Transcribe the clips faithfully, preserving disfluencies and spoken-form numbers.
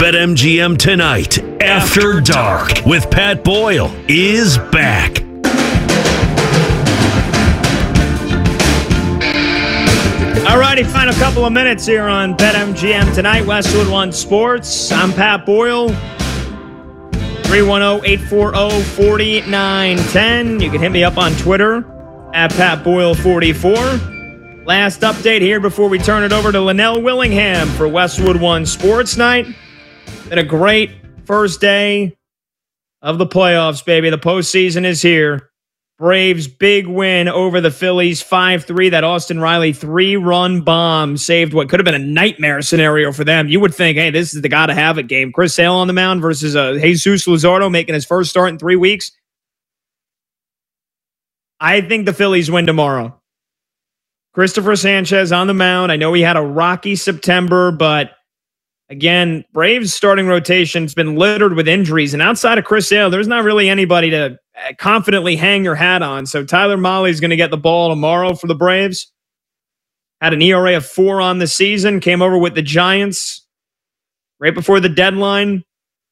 BetMGM Tonight After Dark with Pat Boyle is back. All righty, final couple of minutes here on BetMGM Tonight, Westwood One Sports. I'm Pat Boyle. three one zero, eight four zero, four nine one zero. You can hit me up on Twitter at Pat Boyle forty-four. Last update here before we turn it over to Linnell Willingham for Westwood One Sports Night. Been a great first day of the playoffs, baby. The postseason is here. Braves big win over the Phillies five three. That Austin Riley three-run bomb saved what could have been a nightmare scenario for them. You would think, hey, this is the gotta-have-it game. Chris Sale on the mound versus uh, Jesus Luzardo making his first start in three weeks. I think the Phillies win tomorrow. Christopher Sanchez on the mound. I know he had a rocky September, but again, Braves starting rotation's been littered with injuries, and outside of Chris Sale, there's not really anybody to confidently hang your hat on. So Tyler Mahle's going to get the ball tomorrow for the Braves. Had an E R A of four on the season. Came over with the Giants right before the deadline.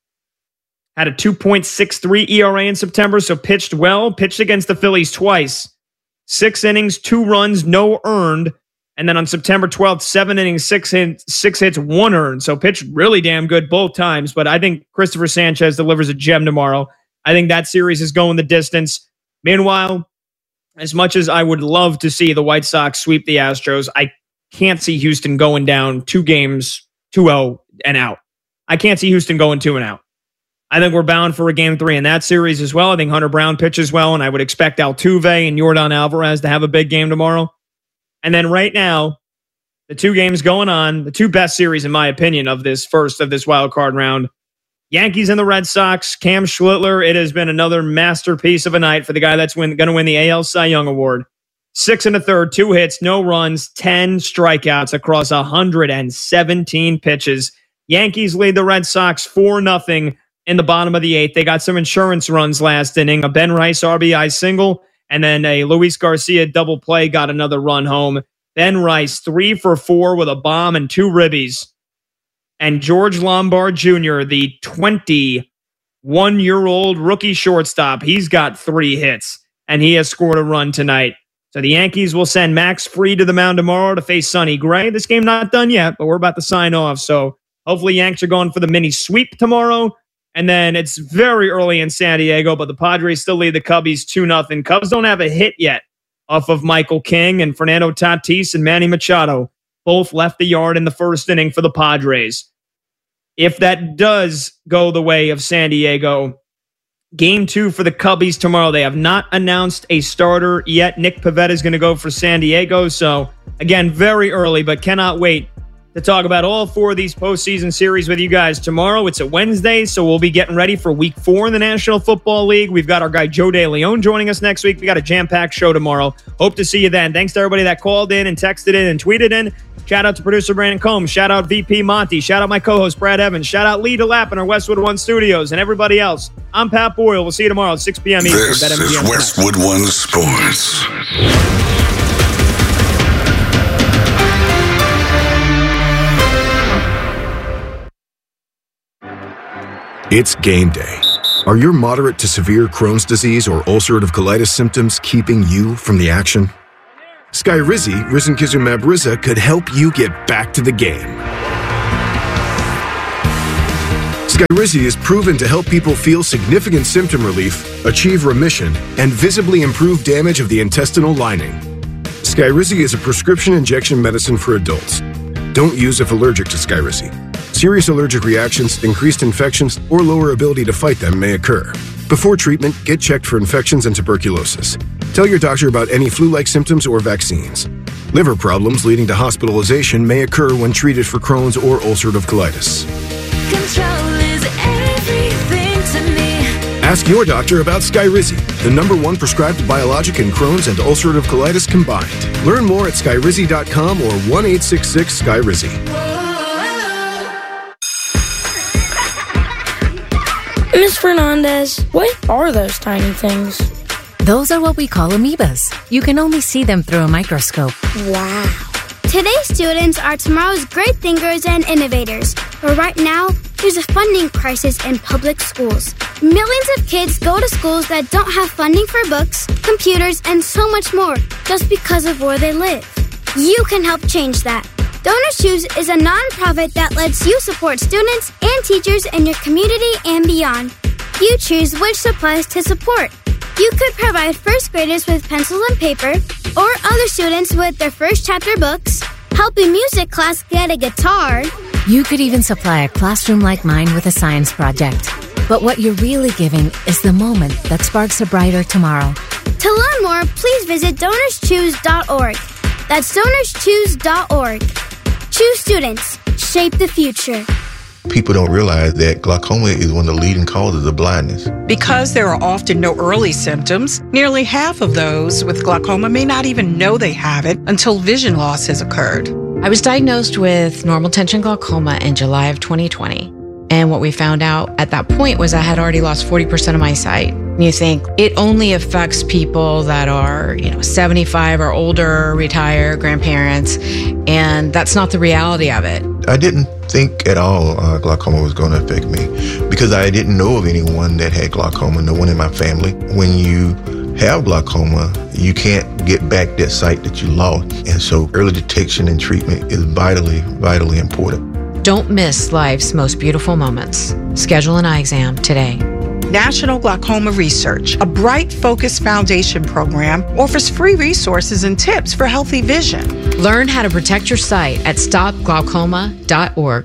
Had a two point six three E R A in September, so pitched well. Pitched against the Phillies twice. Six innings, two runs, no earned. And then on September twelfth, seven innings, six hits, six hits, one earned. So pitched really damn good both times. But I think Christopher Sanchez delivers a gem tomorrow. I think that series is going the distance. Meanwhile, as much as I would love to see the White Sox sweep the Astros, I can't see Houston going down two games, two oh and out. I can't see Houston going two and out. I think we're bound for a game three in that series as well. I think Hunter Brown pitches well, and I would expect Altuve and Yordan Alvarez to have a big game tomorrow. And then right now, the two games going on, the two best series, in my opinion, of this first of this wild card round, Yankees and the Red Sox. Cam Schlittler, it has been another masterpiece of a night for the guy that's going to win the A L Cy Young Award. Six and a third, two hits, no runs, ten strikeouts across one hundred seventeen pitches. Yankees lead the Red Sox four nothing in the bottom of the eighth. They got some insurance runs last inning. A Ben Rice R B I single, and then a Luis Garcia double play got another run home. Ben Rice, three for four with a bomb and two ribbies. And George Lombard Junior, the twenty-one-year-old rookie shortstop, he's got three hits, and he has scored a run tonight. So the Yankees will send Max Fried to the mound tomorrow to face Sonny Gray. This game not done yet, but we're about to sign off. So hopefully Yanks are going for the mini sweep tomorrow. And then it's very early in San Diego, but the Padres still lead the Cubbies two nothing. Cubs don't have a hit yet off of Michael King, and Fernando Tatis and Manny Machado both left the yard in the first inning for the Padres. If that does go the way of San Diego, game two for the Cubbies tomorrow. They have not announced a starter yet. Nick Pivetta is going to go for San Diego. So, again, very early, but cannot wait to talk about all four of these postseason series with you guys tomorrow. It's a Wednesday, so we'll be getting ready for week four in the National Football League. We've got our guy Joe DeLeon joining us next week. We got a jam-packed show tomorrow. Hope to see you then. Thanks to everybody that called in and texted in and tweeted in. Shout out to producer Brandon Combs. Shout out V P Monty. Shout out my co-host Brad Evans. Shout out Lee DeLapp in our Westwood One studios and everybody else. I'm Pat Boyle. We'll see you tomorrow at six p.m. Eastern. This is Westwood One Sports. It's game day. Are your moderate to severe Crohn's disease or ulcerative colitis symptoms keeping you from the action? Skyrizi, risankizumab Riza, could help you get back to the game. Skyrizi is proven to help people feel significant symptom relief, achieve remission, and visibly improve damage of the intestinal lining. Skyrizi is a prescription injection medicine for adults. Don't use if allergic to Skyrizi. Serious allergic reactions, increased infections, or lower ability to fight them may occur. Before treatment, get checked for infections and tuberculosis. Tell your doctor about any flu-like symptoms or vaccines. Liver problems leading to hospitalization may occur when treated for Crohn's or ulcerative colitis. Control is everything to me. Ask your doctor about Skyrizi, the number one prescribed biologic in Crohn's and ulcerative colitis combined. Learn more at skyrizi dot com or one eight six six Skyrizi. Miss Fernandez, what are those tiny things? Those are what we call amoebas. You can only see them through a microscope. Wow. Today's students are tomorrow's great thinkers and innovators. But right now, there's a funding crisis in public schools. Millions of kids go to schools that don't have funding for books, computers, and so much more just because of where they live. You can help change that. Donors Choose is a nonprofit that lets you support students and teachers in your community and beyond. You choose which supplies to support. You could provide first graders with pencils and paper, or other students with their first chapter books, help a music class get a guitar. You could even supply a classroom like mine with a science project. But what you're really giving is the moment that sparks a brighter tomorrow. To learn more, please visit donors choose dot org. That's donors choose dot org. Choose students. Shape the future. People don't realize that glaucoma is one of the leading causes of blindness. Because there are often no early symptoms, nearly half of those with glaucoma may not even know they have it until vision loss has occurred. I was diagnosed with normal tension glaucoma in July of twenty twenty. And what we found out at that point was I had already lost forty percent of my sight. And you think it only affects people that are, you know, seventy-five or older, retired, grandparents, and that's not the reality of it. I didn't think at all uh, glaucoma was going to affect me because I didn't know of anyone that had glaucoma, no one in my family. When you have glaucoma, you can't get back that sight that you lost. And so early detection and treatment is vitally, vitally important. Don't miss life's most beautiful moments. Schedule an eye exam today. National Glaucoma Research, a Bright Focus Foundation program, offers free resources and tips for healthy vision. Learn how to protect your sight at stop glaucoma dot org.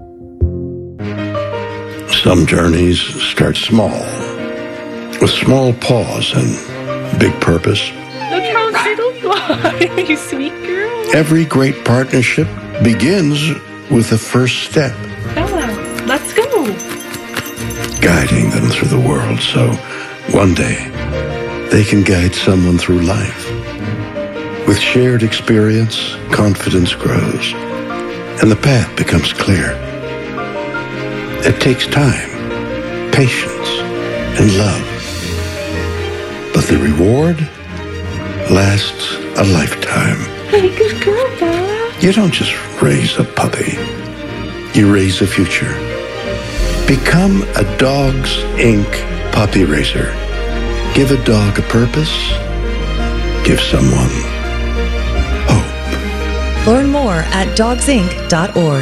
Some journeys start small, with small pause and big purpose. Look how little fly, you sweet girl. Every great partnership begins with the first step. Bella, let's go. Guiding them through the world so one day they can guide someone through life. With shared experience, confidence grows and the path becomes clear. It takes time, patience, and love. But the reward lasts a lifetime. Hey, good girl, Bella. You don't just raise a puppy. You raise a future. Become a Dogs Incorporated puppy raiser. Give a dog a purpose. Give someone hope. Learn more at dogs inc dot org.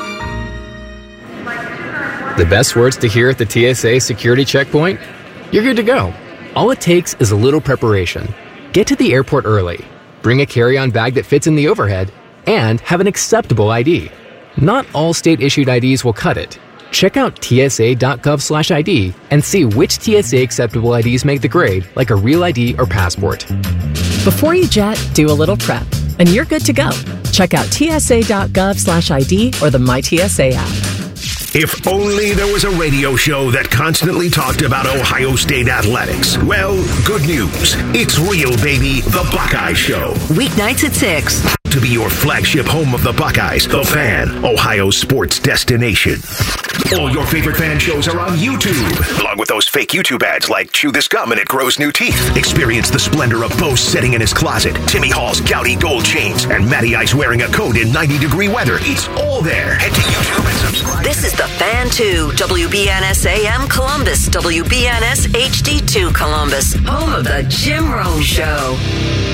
The best words to hear at the T S A security checkpoint? You're good to go. All it takes is a little preparation. Get to the airport early. Bring a carry-on bag that fits in the overhead. And have an acceptable I D. Not all state-issued I Ds will cut it. Check out T S A dot gov slash I D and see which T S A acceptable I Ds make the grade, like a real I D or passport. Before you jet, do a little prep, and you're good to go. Check out T S A dot gov slash I D or the My T S A app. If only there was a radio show that constantly talked about Ohio State athletics. Well, good news. It's real, baby. The Buckeye Show. Weeknights at six. To be your flagship home of the Buckeyes, The Fan, Ohio's sports destination. All your favorite fan shows are on YouTube, along with those fake YouTube ads like Chew This Gum and It Grows New Teeth. Experience the splendor of Bo sitting in his closet, Timmy Hall's gouty gold chains, and Matty Ice wearing a coat in ninety degree weather. It's all there. Head to YouTube and subscribe. This is The Fan two, W B N S A M Columbus, W B N S H D two Columbus, home of the Jim Rome Show.